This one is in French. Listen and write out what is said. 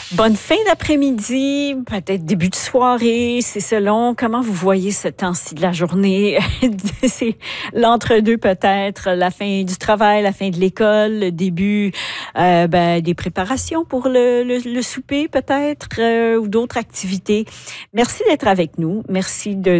Bonne fin d'après-midi, peut-être début de soirée, c'est selon comment vous voyez ce temps-ci de la journée. C'est l'entre-deux peut-être, la fin du travail, la fin de l'école, le début des préparations pour le souper peut-être ou d'autres activités. Merci d'être avec nous. Merci de